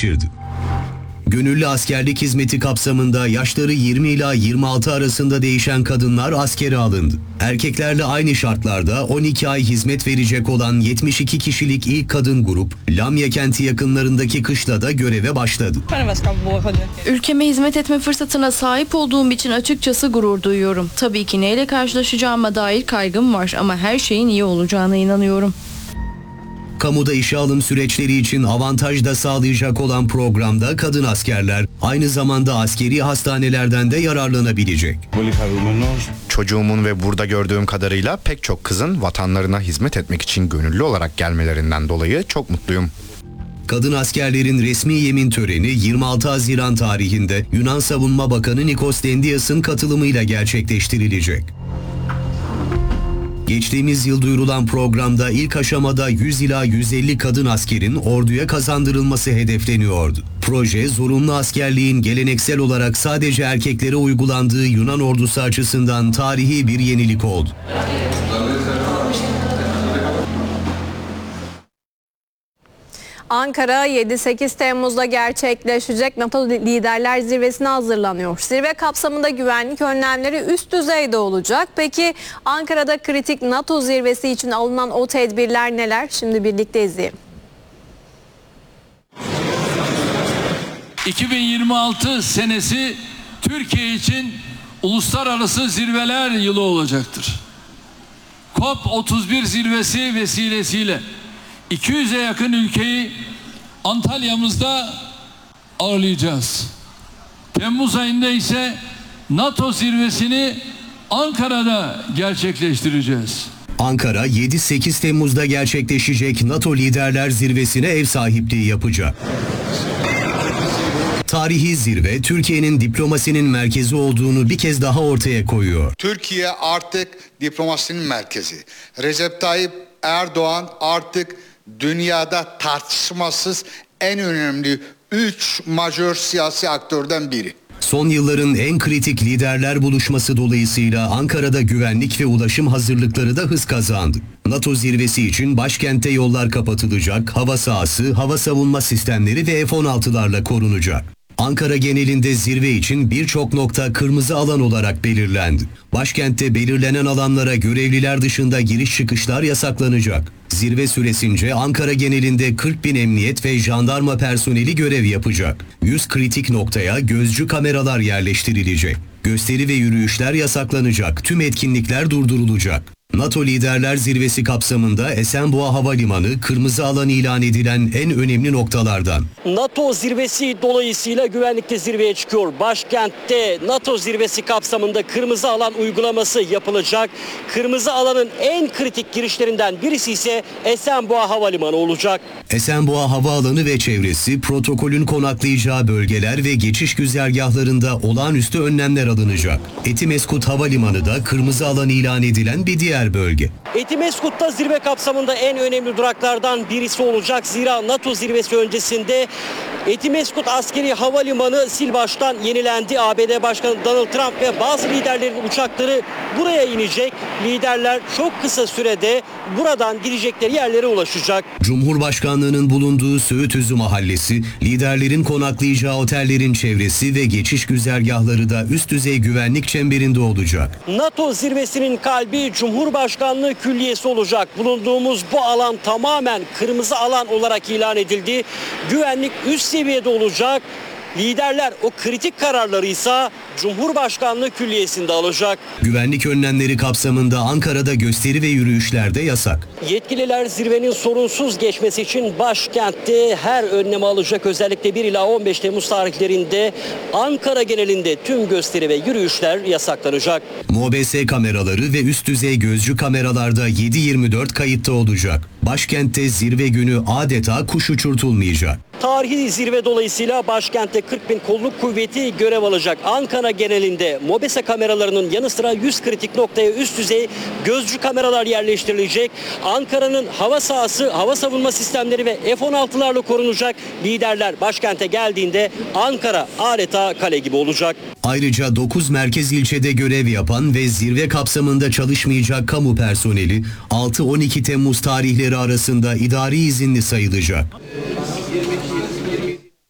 geçirdi. Gönüllü askerlik hizmeti kapsamında yaşları 20 ila 26 arasında değişen kadınlar askere alındı. Erkeklerle aynı şartlarda 12 ay hizmet verecek olan 72 kişilik ilk kadın grup, Lamya kenti yakınlarındaki kışlada göreve başladı. Ülkeme hizmet etme fırsatına sahip olduğum için açıkçası gurur duyuyorum. Tabii ki neyle karşılaşacağıma dair kaygım var ama her şeyin iyi olacağına inanıyorum. Kamuda işe alım süreçleri için avantaj da sağlayacak olan programda kadın askerler aynı zamanda askeri hastanelerden de yararlanabilecek. Çocuğumun ve burada gördüğüm kadarıyla pek çok kızın vatanlarına hizmet etmek için gönüllü olarak gelmelerinden dolayı çok mutluyum. Kadın askerlerin resmi yemin töreni 26 Haziran tarihinde Yunan Savunma Bakanı Nikos Dendias'ın katılımıyla gerçekleştirilecek. Geçtiğimiz yıl duyurulan programda ilk aşamada 100 ila 150 kadın askerin orduya kazandırılması hedefleniyordu. Proje, zorunlu askerliğin geleneksel olarak sadece erkeklere uygulandığı Yunan ordusu açısından tarihi bir yenilik oldu. Ankara 7-8 Temmuz'da gerçekleşecek NATO Liderler Zirvesi'ne hazırlanıyor. Zirve kapsamında güvenlik önlemleri üst düzeyde olacak. Peki Ankara'da kritik NATO zirvesi için alınan o tedbirler neler? Şimdi birlikte izleyelim. 2026 senesi Türkiye için uluslararası zirveler yılı olacaktır. COP31 zirvesi vesilesiyle 200'e yakın ülkeyi Antalya'mızda ağırlayacağız. Temmuz ayında ise NATO zirvesini Ankara'da gerçekleştireceğiz. Ankara 7-8 Temmuz'da gerçekleşecek NATO Liderler Zirvesi'ne ev sahipliği yapacak. Tarihi zirve, Türkiye'nin diplomasinin merkezi olduğunu bir kez daha ortaya koyuyor. Türkiye artık diplomasinin merkezi. Recep Tayyip Erdoğan artık dünyada tartışmasız en önemli 3 majör siyasi aktörden biri. Son yılların en kritik liderler buluşması dolayısıyla Ankara'da güvenlik ve ulaşım hazırlıkları da hız kazandı. NATO zirvesi için başkentte yollar kapatılacak, hava sahası, hava savunma sistemleri ve F-16'larla korunacak. Ankara genelinde zirve için birçok nokta kırmızı alan olarak belirlendi. Başkentte belirlenen alanlara görevliler dışında giriş çıkışlar yasaklanacak. Zirve süresince Ankara genelinde 40.000 emniyet ve jandarma personeli görev yapacak. 100 kritik noktaya gözcü kameralar yerleştirilecek. Gösteri ve yürüyüşler yasaklanacak. Tüm etkinlikler durdurulacak. NATO Liderler Zirvesi kapsamında Esenboğa Havalimanı kırmızı alan ilan edilen en önemli noktalardan. NATO zirvesi dolayısıyla güvenlikte zirveye çıkıyor. Başkentte NATO zirvesi kapsamında kırmızı alan uygulaması yapılacak. Kırmızı alanın en kritik girişlerinden birisi ise Esenboğa Havalimanı olacak. Esenboğa Havaalanı ve çevresi protokolün konaklayacağı bölgeler ve geçiş güzergahlarında olağanüstü önlemler alınacak. Etimeskut Havalimanı da kırmızı alan ilan edilen bir diğer bölge. Etimeskut'ta zirve kapsamında en önemli duraklardan birisi olacak. Zira NATO zirvesi öncesinde Etimeskut Askeri Havalimanı sil baştan yenilendi. ABD Başkanı Donald Trump ve bazı liderlerin uçakları buraya inecek. Liderler çok kısa sürede buradan gidecekleri yerlere ulaşacak. Cumhurbaşkanlığının bulunduğu Söğütüzü Mahallesi, liderlerin konaklayacağı otellerin çevresi ve geçiş güzergahları da üst düzey güvenlik çemberinde olacak. NATO zirvesinin kalbi Cumhurbaşkanlığı Külliyesi olacak. Bulunduğumuz bu alan tamamen kırmızı alan olarak ilan edildi. Güvenlik üst seviyede olacak. Liderler o kritik kararları ise Cumhurbaşkanlığı Külliyesi'nde alacak. Güvenlik önlemleri kapsamında Ankara'da gösteri ve yürüyüşler de yasak. Yetkililer zirvenin sorunsuz geçmesi için başkentte her önlemi alacak. Özellikle 1 ila 15 Temmuz tarihlerinde Ankara genelinde tüm gösteri ve yürüyüşler yasaklanacak. MOBS kameraları ve üst düzey gözcü kameralarda 7/24 kayıtta olacak. Başkentte zirve günü adeta kuş uçurtulmayacak. Tarihi zirve dolayısıyla başkentte 40.000 kolluk kuvveti görev alacak. Ankara genelinde MOBESE kameralarının yanı sıra 100 kritik noktaya üst düzey gözcü kameralar yerleştirilecek. Ankara'nın hava sahası, hava savunma sistemleri ve F-16'larla korunacak. Liderler başkente geldiğinde Ankara adeta kale gibi olacak. Ayrıca 9 merkez ilçede görev yapan ve zirve kapsamında çalışmayacak kamu personeli 6-12 Temmuz tarihleri arasında idari izinli sayılacak.